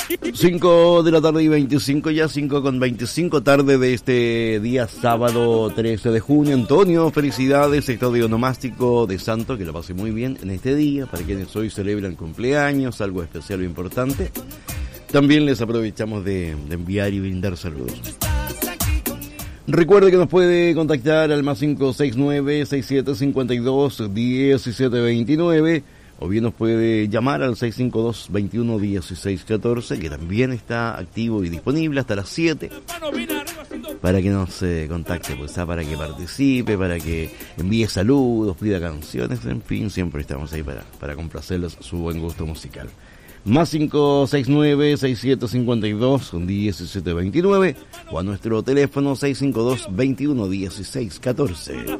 5 de la tarde y 25, ya 5 con 25, tarde de este día sábado 13 de junio. Antonio, felicidades, estadio onomástico de Santo, que lo pase muy bien en este día, para quienes hoy celebran cumpleaños, algo especial o importante. También les aprovechamos de enviar y brindar saludos. Recuerde que nos puede contactar al más 569-6752-1729, o bien nos puede llamar al 652-21-1614, que también está activo y disponible hasta las 7, para que nos contacte, pues, para que participe, para que envíe saludos, pida canciones, en fin, siempre estamos ahí para complacerles su buen gusto musical. Más 569-6752-1729, o a nuestro teléfono 652-21-1614.